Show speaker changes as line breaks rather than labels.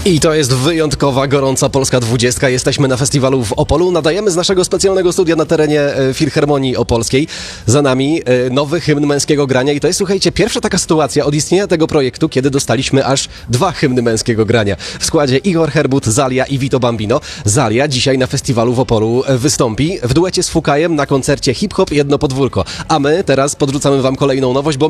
I to jest wyjątkowa, gorąca Polska 20. Jesteśmy na festiwalu w Opolu. Nadajemy z naszego specjalnego studia na terenie Filharmonii Opolskiej. Za nami nowy hymn męskiego grania. I to jest, słuchajcie, pierwsza taka sytuacja od istnienia tego projektu, kiedy dostaliśmy aż 2 hymny męskiego grania. W składzie Igor Herbut, Zalia i Vito Bambino. Zalia dzisiaj na festiwalu w Opolu wystąpi w duecie z Fukajem na koncercie Hip Hop Jedno Podwórko. A my teraz podrzucamy wam kolejną nowość, bo